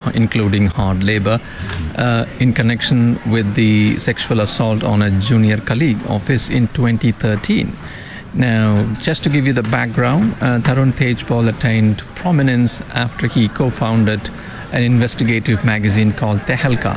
including hard labor, in connection with the sexual assault on a junior colleague of his in 2013. Now, just to give you the background, Tarun Tejpal attained prominence after he co-founded an investigative magazine called Tehelka.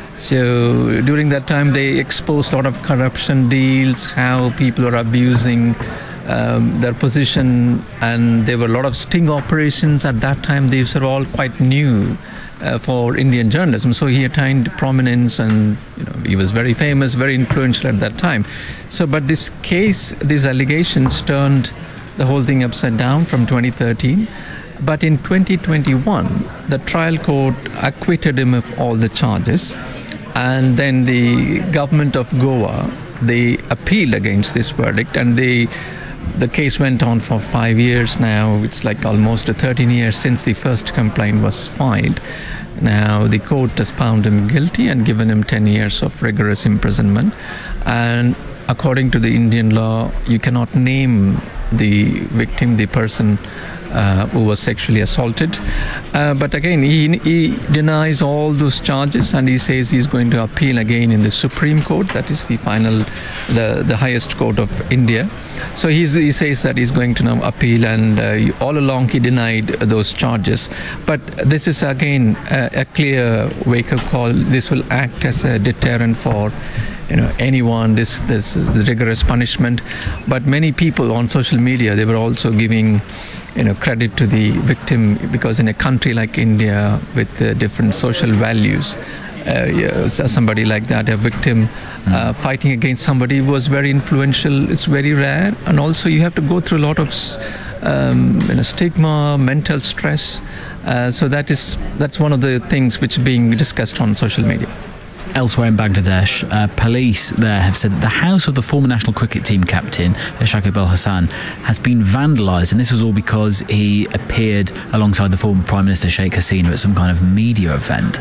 So during that time, they exposed a lot of corruption deals, how people are abusing their position, and there were a lot of sting operations at that time. These are all quite new for Indian journalism. So he attained prominence, and he was very famous, very influential at that time. So, but this case, these allegations turned the whole thing upside down from 2013. But in 2021, the trial court acquitted him of all the charges, and then the government of Goa, they appealed against this verdict, and the case went on for 5 years now. It's like almost 13 years since the first complaint was filed. Now the court has found him guilty and given him 10 years of rigorous imprisonment. And according to the Indian law, you cannot name the victim, the person who was sexually assaulted. But again, he denies all those charges, and he says he's going to appeal again in the Supreme Court. That is the final, the highest court of India. So he says that he's going to now appeal, and all along he denied those charges. But this is again a clear wake-up call. This will act as a deterrent for anyone, this rigorous punishment. But many people on social media, they were also giving credit to the victim, because in a country like India with different social values, somebody like that, a victim fighting against somebody who was very influential, it's very rare. And also you have to go through a lot of stigma, mental stress. So that's one of the things which are being discussed on social media. Elsewhere in Bangladesh, police there have said that the house of the former national cricket team captain, Shakib Al Hasan, has been vandalised, and this was all because he appeared alongside the former Prime Minister Sheikh Hasina at some kind of media event.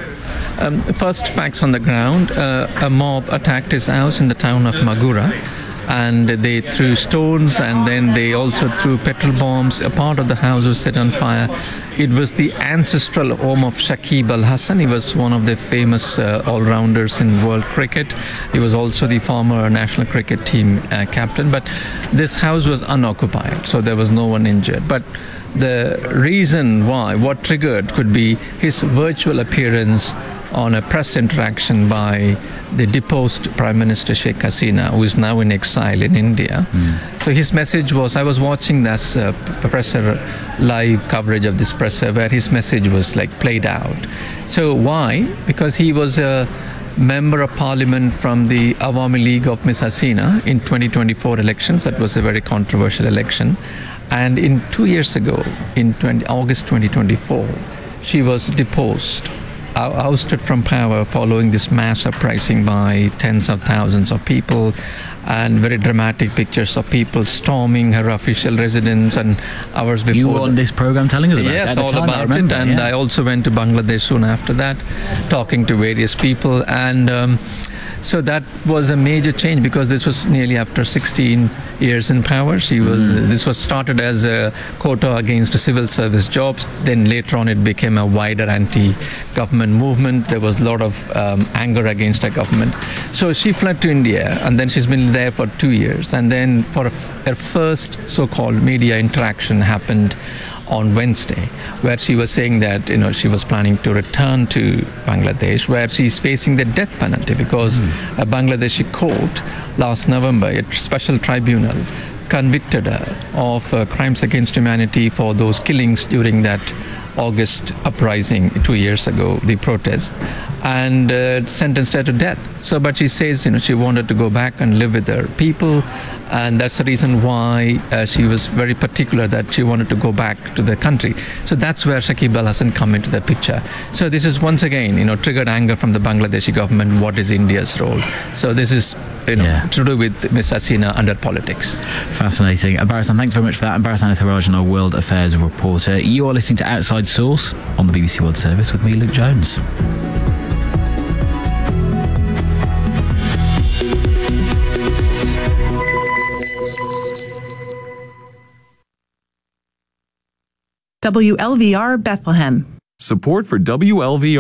First facts on the ground, a mob attacked his house in the town of Magura, and they threw stones, and then they also threw petrol bombs. A part of the house was set on fire. It was the ancestral home of Shakib Al Hasan. He was one of the famous all-rounders in world cricket. He was also the former national cricket team captain. But this house was unoccupied, so there was no one injured. But the reason why, what triggered, could be his virtual appearance on a press interaction by the deposed Prime Minister Sheikh Hasina, who is now in exile in India. So his message was, I was watching this presser live coverage of this presser where his message was like played out. So why? Because he was a member of parliament from the Awami League of Miss Hasina in 2024 elections. That was a very controversial election. And in 2 years ago, in August 2024, she was deposed, ousted from power following this mass uprising by tens of thousands of people, and very dramatic pictures of people storming her official residence. And hours before, you were on this program telling us about yes, it. Yes, all about it. And I also went to Bangladesh soon after that, talking to various people. And so that was a major change, because this was nearly after 16 years in power. This was started as a quota against civil service jobs. Then later on it became a wider anti-government movement. There was a lot of anger against the government. So she fled to India, and then she's been there for 2 years. And then her first so-called media interaction happened on Wednesday, where she was saying that she was planning to return to Bangladesh, where she's facing the death penalty, because a Bangladeshi court last November, a special tribunal, convicted her of crimes against humanity for those killings during that August uprising 2 years ago, the protest, and sentenced her to death. So, but she says, she wanted to go back and live with her people, and that's the reason why she was very particular that she wanted to go back to the country. So that's where Shakib Al Hasan come into the picture. So this is once again, triggered anger from the Bangladeshi government. What is India's role? So this is, to do with Miss Hasina under politics. Fascinating. Barasan, thanks very much for that. Barasan Itharajan, our World Affairs reporter. You are listening to Outside Source on the BBC World Service with me, Luke Jones. WLVR Bethlehem. Support for WLVR